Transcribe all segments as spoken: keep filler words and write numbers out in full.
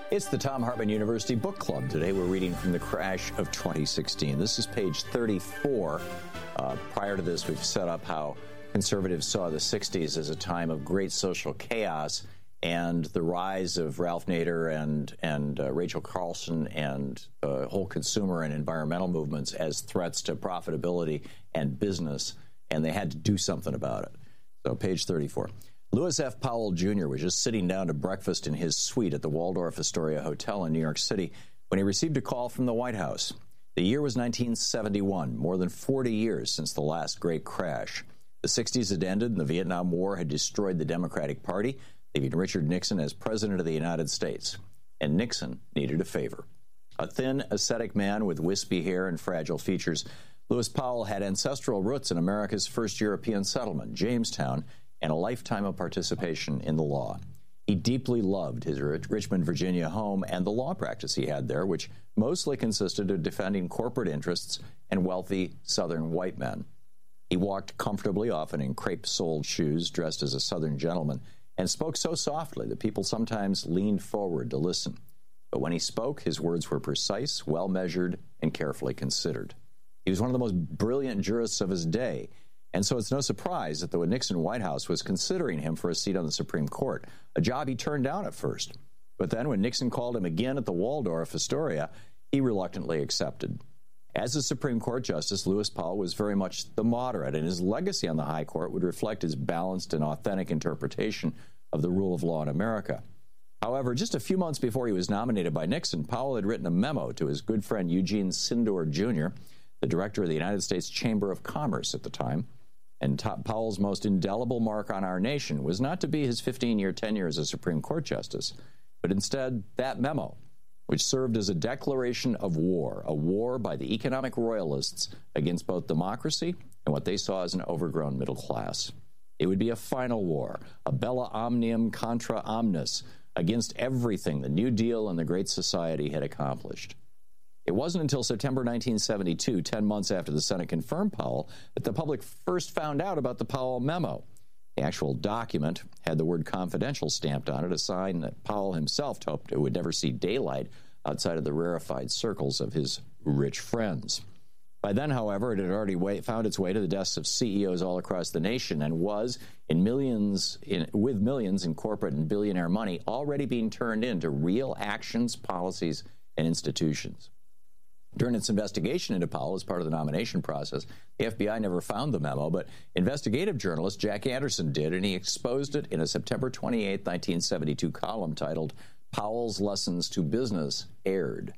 It's the Thom Hartmann University Book Club. Today we're reading from the crash of twenty sixteen. This is page thirty-four. Uh, prior to this, we've set up how conservatives saw the sixties as a time of great social chaos and the rise of Ralph Nader and, and uh, Rachel Carlson and uh, whole consumer and environmental movements as threats to profitability and business, and they had to do something about it. So page thirty-four. Lewis F. Powell Junior was just sitting down to breakfast in his suite at the Waldorf Astoria Hotel in New York City when he received a call from the White House. The year was nineteen seventy-one, more than forty years since the last great crash. The sixties had ended and the Vietnam War had destroyed the Democratic Party, leaving Richard Nixon as President of the United States. And Nixon needed a favor. A thin, ascetic man with wispy hair and fragile features, Lewis Powell had ancestral roots in America's first European settlement, Jamestown, and a lifetime of participation in the law. He deeply loved his Richmond, Virginia home and the law practice he had there, which mostly consisted of defending corporate interests and wealthy Southern white men. He walked comfortably, often in crepe-soled shoes, dressed as a Southern gentleman, and spoke so softly that people sometimes leaned forward to listen. But when he spoke, his words were precise, well-measured, and carefully considered. He was one of the most brilliant jurists of his day, and so it's no surprise that the Nixon White House was considering him for a seat on the Supreme Court, a job he turned down at first. But then when Nixon called him again at the Waldorf Astoria, he reluctantly accepted. As a Supreme Court justice, Lewis Powell was very much the moderate, and his legacy on the high court would reflect his balanced and authentic interpretation of the rule of law in America. However, just a few months before he was nominated by Nixon, Powell had written a memo to his good friend Eugene Sindor, Junior, the director of the United States Chamber of Commerce at the time. And Powell's most indelible mark on our nation was not to be his fifteen-year tenure as a Supreme Court justice, but instead that memo, which served as a declaration of war, a war by the economic royalists against both democracy and what they saw as an overgrown middle class. It would be a final war, a bella omnium contra omnis, against everything the New Deal and the Great Society had accomplished. It wasn't until September nineteen seventy-two, ten months after the Senate confirmed Powell, that the public first found out about the Powell memo. The actual document had the word confidential stamped on it, a sign that Powell himself hoped it would never see daylight outside of the rarefied circles of his rich friends. By then, however, it had already way, found its way to the desks of C E Os all across the nation and was, in millions, in, with millions in corporate and billionaire money, already being turned into real actions, policies, and institutions. During its investigation into Powell as part of the nomination process, the F B I never found the memo, but investigative journalist Jack Anderson did, and he exposed it in a September twenty-eighth, nineteen seventy-two column titled, "Powell's Lessons to Business Aired."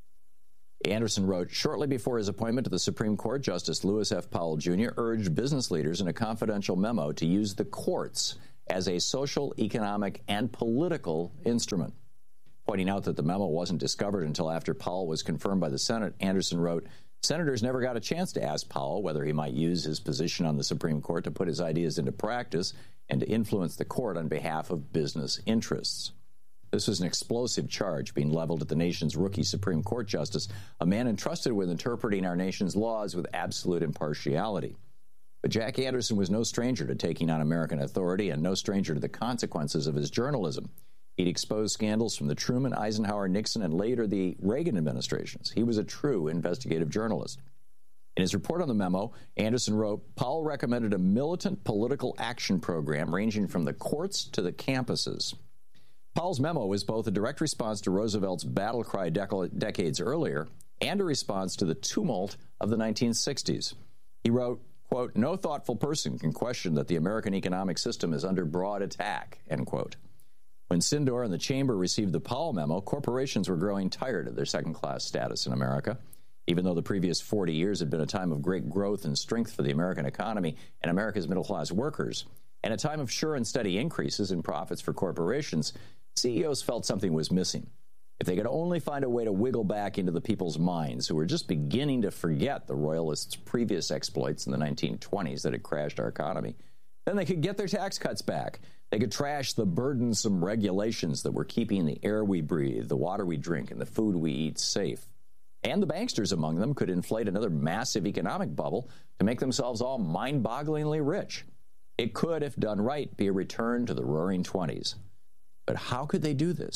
Anderson wrote, shortly before his appointment to the Supreme Court, Justice Lewis F. Powell Junior urged business leaders in a confidential memo to use the courts as a social, economic, and political instrument. Pointing out that the memo wasn't discovered until after Powell was confirmed by the Senate, Anderson wrote, Senators never got a chance to ask Powell whether he might use his position on the Supreme Court to put his ideas into practice and to influence the court on behalf of business interests. This was an explosive charge being leveled at the nation's rookie Supreme Court justice, a man entrusted with interpreting our nation's laws with absolute impartiality. But Jack Anderson was no stranger to taking on American authority and no stranger to the consequences of his journalism. He'd exposed scandals from the Truman, Eisenhower, Nixon, and later the Reagan administrations. He was a true investigative journalist. In his report on the memo, Anderson wrote, Powell recommended a militant political action program ranging from the courts to the campuses. Powell's memo was both a direct response to Roosevelt's battle cry dec- decades earlier and a response to the tumult of the nineteen sixties. He wrote, quote, no thoughtful person can question that the American economic system is under broad attack, end quote. When Sindor and the Chamber received the Powell memo, corporations were growing tired of their second-class status in America. Even though the previous forty years had been a time of great growth and strength for the American economy and America's middle-class workers, and a time of sure and steady increases in profits for corporations, C E Os felt something was missing. If they could only find a way to wiggle back into the people's minds who were just beginning to forget the Royalists' previous exploits in the nineteen twenties that had crashed our economy, then they could get their tax cuts back. They could trash the burdensome regulations that were keeping the air we breathe, the water we drink, and the food we eat safe. And the banksters among them could inflate another massive economic bubble to make themselves all mind-bogglingly rich. It could, if done right, be a return to the roaring twenties. But how could they do this?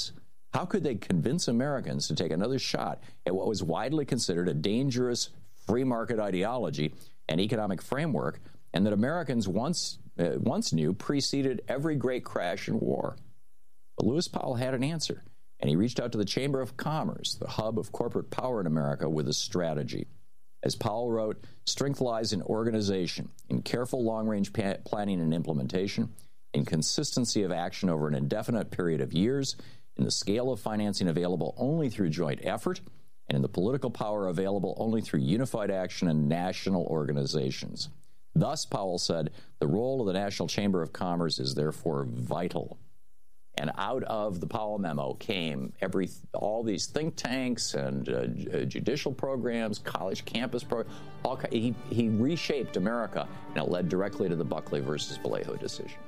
How could they convince Americans to take another shot at what was widely considered a dangerous free market ideology and economic framework, and that Americans once uh, once knew preceded every great crash and war? But Lewis Powell had an answer, and he reached out to the Chamber of Commerce, the hub of corporate power in America, with a strategy. As Powell wrote, strength lies in organization, in careful long-range pa- planning and implementation, in consistency of action over an indefinite period of years, in the scale of financing available only through joint effort, and in the political power available only through unified action and national organizations. Thus, Powell said, the role of the National Chamber of Commerce is therefore vital. And out of the Powell memo came every all these think tanks and uh, judicial programs, college campus programs. All, he, he reshaped America, and it led directly to the Buckley versus Vallejo decision.